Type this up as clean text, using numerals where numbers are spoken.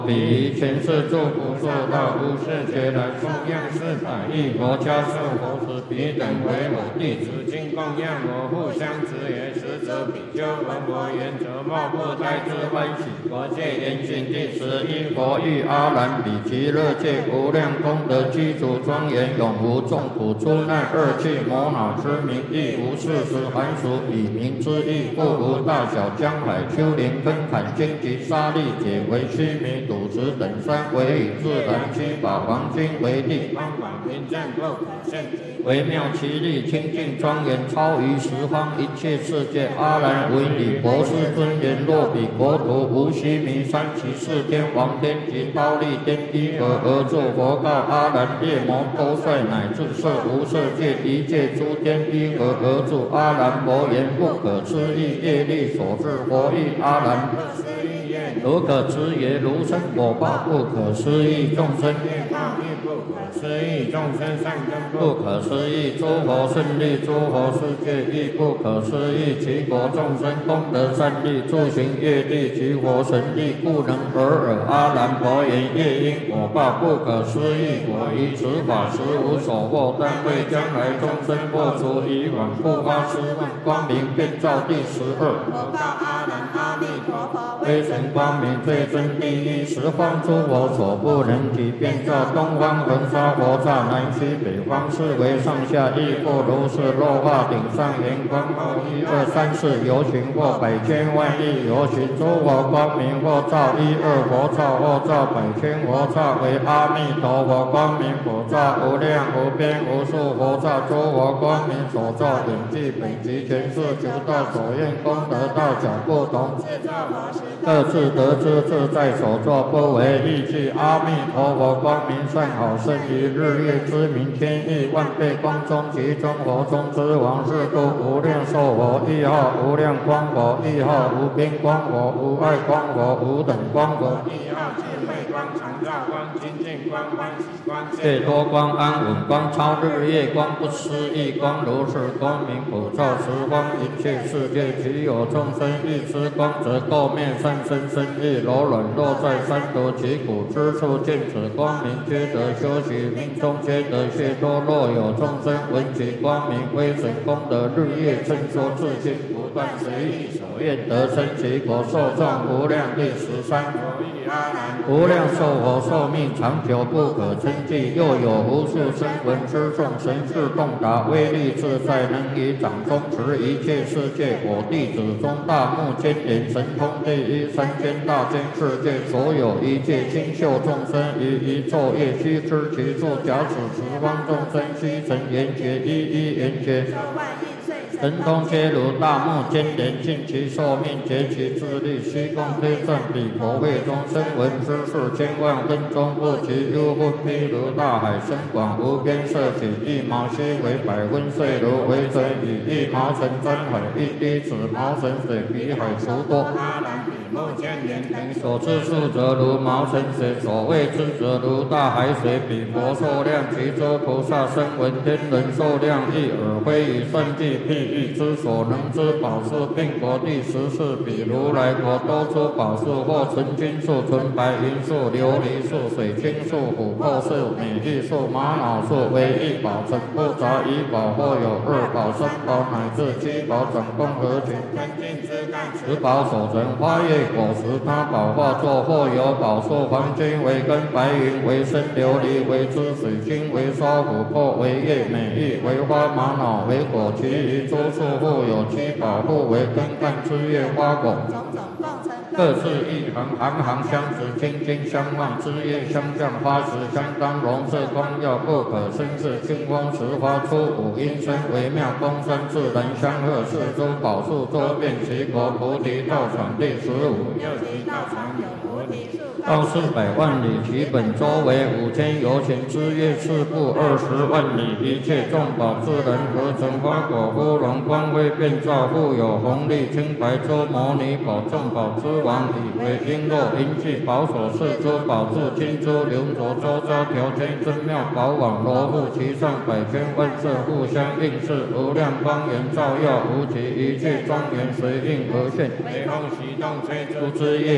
彼于前世诸不受到无世界来供养400亿佛家寿佛子，彼等为我弟子，今供养我互相之言，实则比丘闻我言者，莫不待之欢喜。佛界言行第11佛欲阿难比极乐界无量功德具足庄严，永无众苦出难恶趣魔恼之名，亦无事实含俗以名之意，不如大小江海丘陵根坎荆棘沙砾解为须弥赌石等山，为以自然七宝黄金为地，方广平正不可胜极，微妙其力清净庄严，超于十方一切世界。阿难为礼博士尊言：若彼国土无须弥山，其四天王天及忉利天依何而住？佛告阿难：夜魔多帅乃至色无色界一切诸天依何而住？阿难佛言：不可思议业力所致。佛欲阿难：如可知也？如生果报不可思议，众生业报亦不可思议，众生善根不可思议，诸佛胜利，诸佛世界亦不可思议。其国众生功德善利，诸行业力及佛神力，故能尔尔。阿难佛言：业因果报不可思议，我于此法实无所获，但为将来众生破除以往不发誓问，光明遍照第12。佛告阿难：阿弥陀佛，微尘光明最真第一，十方诸佛所不能及，遍照东方恒沙佛刹，南西北方四维上下亦复如是。落化顶上圆光冒1、2、3、4游行，或百千万亿游行，诸佛光明或照1、2佛刹，或照百千佛刹，为阿弥陀佛光明佛刹，无量无边无数佛刹，诸佛光明所照顶具本及前世求道所愿功德大小不同，各自得知自在所作，不为意趣。阿弥陀佛光明善好，胜于日月之明，千亿万倍光中，其中佛中之王，是故无量寿佛亦号无量光佛，亦号无边光佛，无碍光佛，无等光佛，亦号智慧光、常照光、清净光、欢喜光、解脱光、安稳光、超日月光、不思议光，如是光明普照十方一切世界。其有众生欲知光，则垢面善身身意柔软，落在三途其苦之处，见此光明，皆得修习，命中皆得解脱。若有众生闻其光明威神功德，日夜称说自心，不断随意所愿，得生其国，寿众无量。第13佛欲阿难：无量寿佛寿命长久，不可称计，又有无数声闻之众，神智洞达，威力自在，能以掌中持一切世界。我弟子中大目犍连，神通第一，三千大千世界所有一切清秀众生，于一昼夜悉知其处。假使十方众生悉成圆觉，一一圆觉，神通皆如大目犍连，尽其寿命，竭其智力，虚空推算彼佛会中声闻之数，千万分钟不及。幽分譬如大海深广无边，色起一毛悉为百分碎，如微尘以一毛尘沾海，一滴子毛尘水比海除多。阿难比目犍连等所知数，则如毛尘水；所谓之则如大海水。彼佛寿量，其诸菩萨声闻天人寿量，亦尔非以算计譬喻之所能知宝树，并国第14。彼如来国多出宝树，或纯金树、纯白银树、琉璃树、水晶树、琥珀树、美玉树、玛瑙树，为一宝成不杂一宝，或有2宝、3宝乃至7宝，总共合群，根茎枝干10宝所成，花叶果实他宝化作，或有宝树，黄金为根，白云为身，琉璃为枝，水晶为刷，琥珀为叶，美玉为花，玛瑙为果，其余诸树互有7宝，互为根干枝叶花果，各自一行，行行相持，清净相望，枝叶相向，花实相当，容色光耀，不可生视。清风持花出五音声，微妙光声，自然相和。四诸宝树周遍其国，菩提道场第15。又其道场有菩提树，道400万里，其本周为5000由旬，枝叶四部20万里，一切众宝自然合成，花果芙蓉，光辉遍照，复有红绿青白洲摩尼宝，众宝之王，以为璎珞银器宝所饰，诸宝柱金珠流着，周遭条圈真妙宝网，罗布其上百千万色，互相映饰，无量光源照耀无极，一切庄严随应而现，雷风习动吹出之叶。